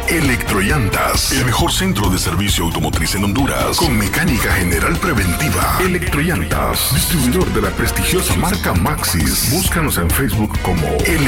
Electrollantas, el mejor centro de servicio automotriz en Honduras, con mecánica general preventiva. Electrollantas, distribuidor de la prestigiosa marca Maxxis. Búscanos en Facebook como